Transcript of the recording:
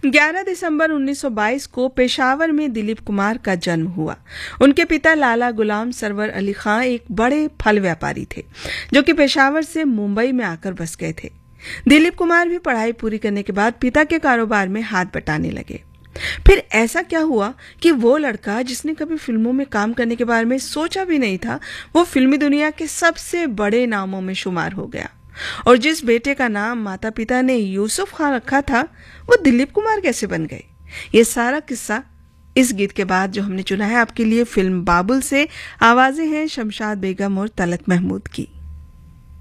11 दिसंबर 1922 को पेशावर में दिलीप कुमार का जन्म हुआ। उनके पिता लाला गुलाम सरवर अली खां एक बड़े फल व्यापारी थे, जो कि पेशावर से मुंबई में आकर बस गए थे। दिलीप कुमार भी पढ़ाई पूरी करने के बाद पिता के कारोबार में हाथ बटाने लगे। फिर ऐसा क्या हुआ कि वो लड़का जिसने कभी फिल्मों में काम करने के बारे में सोचा भी नहीं था, वो फिल्मी दुनिया के सबसे बड़े नामों में शुमार हो गया। और जिस बेटे का नाम माता पिता ने यूसुफ खान रखा था, वो दिलीप कुमार कैसे बन गए? ये सारा किस्सा इस गीत के बाद जो हमने चुना है आपके लिए फिल्म बाबुल से। आवाजें हैं शमशाद बेगम और तलत महमूद की।